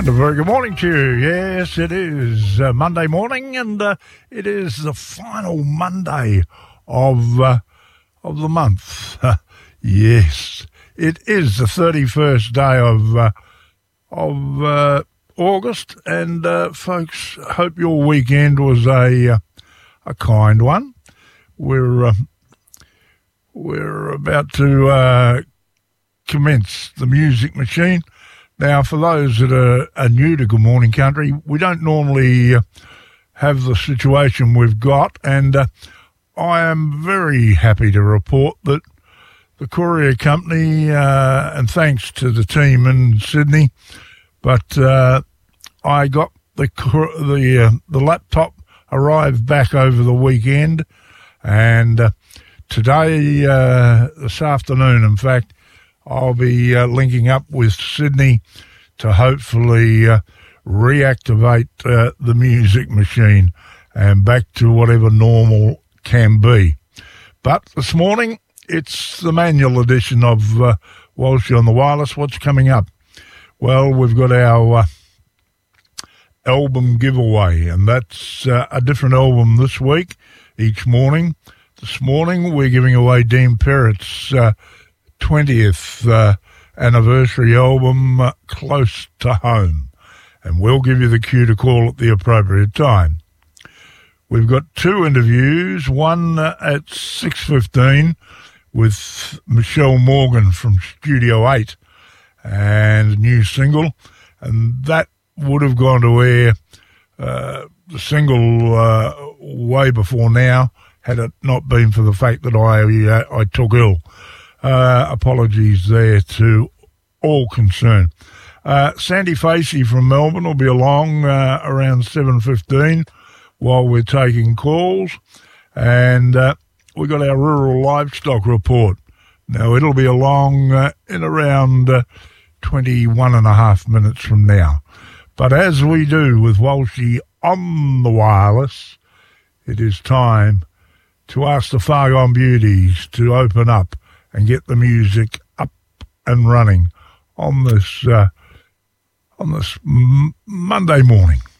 And a very good morning to you. Yes, it is Monday morning, and it is the final Monday of the month. Yes, it is the 31st day of August, and folks, hope your weekend was a kind one. We're about to commence the music machine. Now, for those that are new to Good Morning Country, we don't normally have the situation we've got, and I am very happy to report that the courier company, and thanks to the team in Sydney, but I got the laptop arrived back over the weekend, and today, this afternoon, in fact, I'll be linking up with Sydney to hopefully reactivate the music machine and back to whatever normal can be. But this morning, it's the manual edition of Walshy on the Wireless. What's coming up? Well, we've got our album giveaway, and that's a different album this week, each morning. This morning, we're giving away Dean Perrett's 20th anniversary album, Close to Home, and we'll give you the cue to call at the appropriate time. We've got two interviews, one at 6:15 with Michelle Morgan from Studio 8 and a new single, and that would have gone to air, the single way before now, had it not been for the fact that I took ill. Apologies there to all concerned. Sandy Facey from Melbourne will be along around 7:15 while we're taking calls, and we got our rural livestock report. Now, it'll be along in around 21 and a half minutes from now. But as we do with Walshy on the Wireless, it is time to ask the Far Gone Beauties to open up and get the music up and running on this Monday morning.